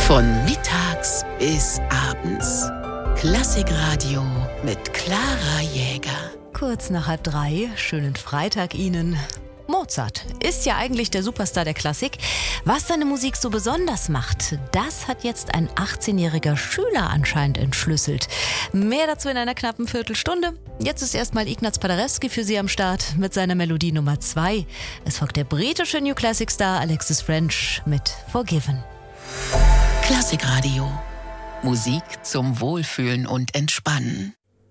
Von mittags bis abends. Klassikradio mit Clara Jäger. Kurz nach 2:30, schönen Freitag Ihnen. Mozart ist ja eigentlich der Superstar der Klassik. Was seine Musik so besonders macht, das hat jetzt ein 18-jähriger Schüler anscheinend entschlüsselt. Mehr dazu in einer knappen Viertelstunde. Jetzt ist erstmal Ignaz Paderewski für Sie am Start mit seiner Melodie Nummer 2. Es folgt der britische New Classic Star Alexis French mit Forgiven. Klassikradio. Musik zum Wohlfühlen und Entspannen.